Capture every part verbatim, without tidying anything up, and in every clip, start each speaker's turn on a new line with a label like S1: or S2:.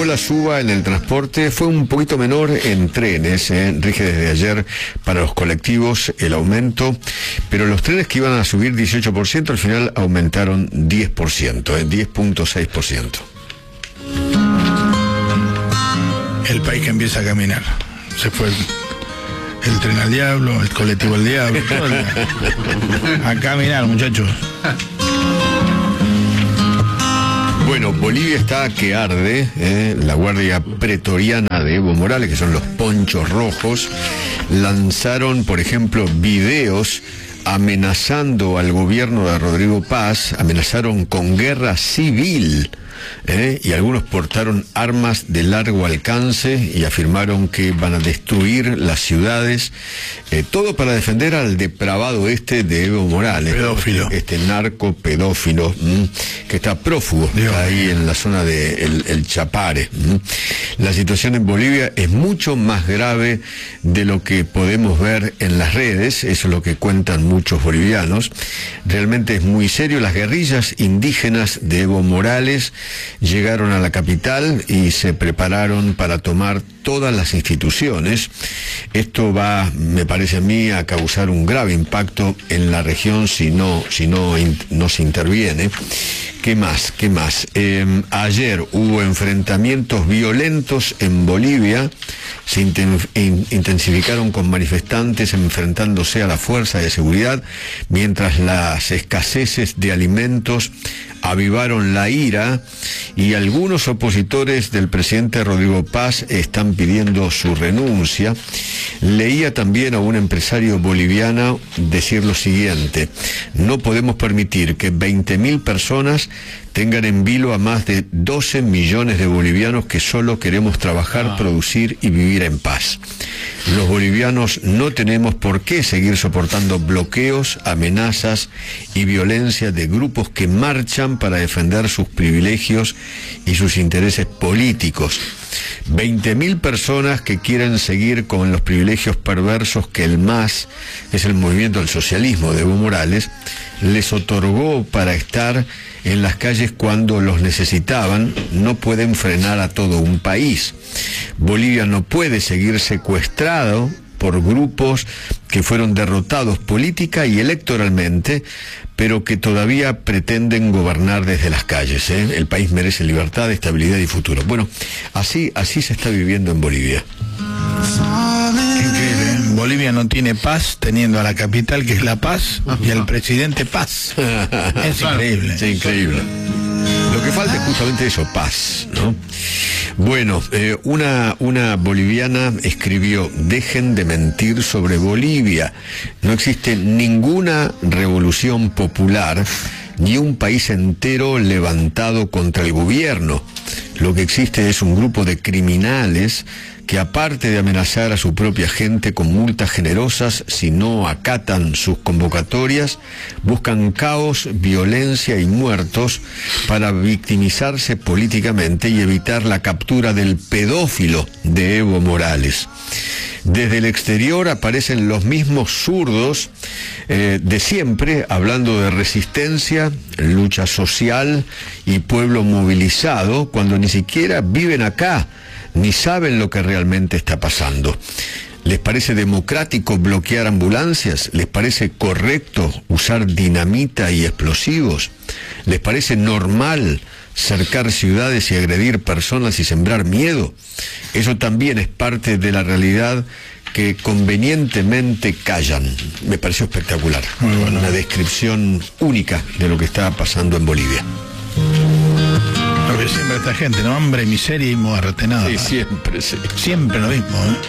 S1: la suba en el transporte fue un poquito menor en trenes, eh. rige desde ayer para los colectivos el aumento, pero los trenes que iban a subir dieciocho por ciento al final aumentaron diez por ciento, eh, diez punto seis por ciento.
S2: El país que empieza a caminar. Se fue el, el tren al diablo, el colectivo al diablo, todo el día. A caminar, muchachos.
S1: Bueno, Bolivia está que arde, eh, la Guardia Pretoriana de Evo Morales, que son los ponchos rojos, lanzaron, por ejemplo, videos amenazando al gobierno de Rodrigo Paz, amenazaron con guerra civil. ¿Eh? Y algunos portaron armas de largo alcance y afirmaron que van a destruir las ciudades, eh, todo para defender al depravado este de Evo Morales,
S2: pedófilo,
S1: este, este narco pedófilo mmm, que está prófugo,
S2: Dios
S1: está ahí en la zona de el, el Chapare. Mmm. La situación en Bolivia es mucho más grave de lo que podemos ver en las redes, eso es lo que cuentan muchos bolivianos. Realmente es muy serio. Las guerrillas indígenas de Evo Morales llegaron a la capital y se prepararon para tomar todas las instituciones. Esto va, me parece a mí, a causar un grave impacto en la región si no, si no, in, no se interviene. ¿Qué más? ¿Qué más? Eh, ayer hubo enfrentamientos violentos en Bolivia, se inten, in, intensificaron con manifestantes enfrentándose a la fuerza de seguridad, mientras las escaseces de alimentos avivaron la ira, y algunos opositores del presidente Rodrigo Paz están pidiendo su renuncia. Leía también a un empresario boliviano decir lo siguiente: no podemos permitir que veinte mil personas tengan en vilo a más de doce millones de bolivianos que solo queremos trabajar, ah. producir y vivir en paz. Los bolivianos no tenemos por qué seguir soportando bloqueos, amenazas y violencia de grupos que marchan para defender sus privilegios y sus intereses políticos. veinte mil personas que quieren seguir con los privilegios perversos que el M A S, es el movimiento del socialismo de Evo Morales, les otorgó para estar en las calles cuando los necesitaban, no pueden frenar a todo un país. Bolivia no puede seguir secuestrado por grupos que fueron derrotados política y electoralmente, pero que todavía pretenden gobernar desde las calles, ¿eh? El país merece libertad, estabilidad y futuro. Bueno, así, así se está viviendo en Bolivia.
S2: Increíble. Bolivia no tiene paz, teniendo a la capital, que es La Paz, y al presidente Paz. Es increíble.
S1: Es increíble. Lo que falta es justamente eso, paz, ¿no? Bueno, eh, una, una boliviana escribió: dejen de mentir sobre Bolivia. No existe ninguna revolución popular ni un país entero levantado contra el gobierno. Lo que existe es un grupo de criminales que, aparte de amenazar a su propia gente con multas generosas si no acatan sus convocatorias, buscan caos, violencia y muertos para victimizarse políticamente y evitar la captura del pedófilo de Evo Morales. Desde el exterior aparecen los mismos zurdos eh, de siempre, hablando de resistencia, lucha social y pueblo movilizado, cuando ni siquiera viven acá, ni saben lo que realmente está pasando. ¿Les parece democrático bloquear ambulancias? ¿Les parece correcto usar dinamita y explosivos? ¿Les parece normal cercar ciudades y agredir personas y sembrar miedo? Eso también es parte de la realidad que convenientemente callan. Me pareció espectacular. Muy bueno. Una descripción única de lo que está pasando en Bolivia.
S2: Lo que siempre esta gente, ¿no? Hambre, miseria y muerte, nada.
S1: Sí, siempre, sí.
S2: Siempre lo mismo, ¿eh?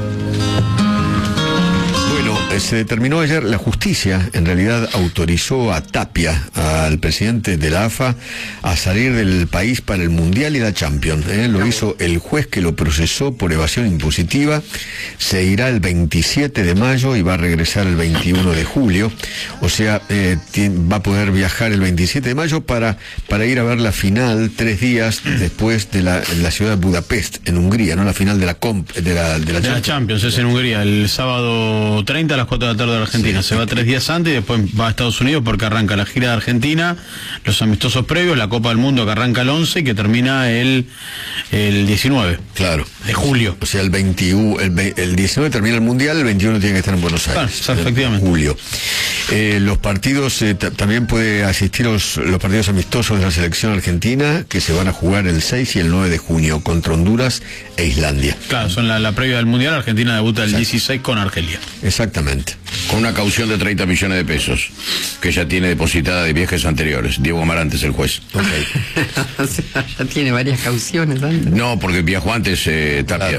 S1: Se determinó ayer, la justicia en realidad autorizó a Tapia, al presidente de la A F A, a salir del país para el Mundial y la Champions. ¿eh? Lo hizo el juez que lo procesó por evasión impositiva. Se irá el veintisiete de mayo y va a regresar el veintiuno de julio. O sea, eh, va a poder viajar el veintisiete de mayo para, para ir a ver la final tres días después de la, en la ciudad de Budapest, en Hungría, ¿no? La final de la, comp, de la, de la
S3: de
S1: Champions.
S3: la Champions es en Hungría, el sábado treinta a
S2: las cuatro de la tarde de Argentina. Sí. Se va tres días antes y después va a Estados Unidos porque arranca la gira de Argentina, los amistosos previos, la Copa del Mundo que arranca el once y que termina el, el diecinueve.
S1: Claro.
S2: De julio.
S1: O sea, el veintiuno, el, el diecinueve termina el Mundial, el veintiuno tiene que estar en Buenos Aires.
S2: Claro, efectivamente.
S1: En julio. Eh, los partidos, eh, también puede asistir los, los partidos amistosos de la selección argentina, que se van a jugar el seis y el nueve de junio contra Honduras e Islandia.
S2: Claro, son la, la previa del Mundial. Argentina debuta el Exacto. dieciséis con Argelia.
S1: Exactamente.
S3: Con una caución de treinta millones de pesos, que ya tiene depositada de viajes anteriores. Diego Amarante es el juez.
S4: Okay. O sea, ya tiene varias cauciones antes.
S3: No, porque viajó antes eh, Tapia.
S1: Claro.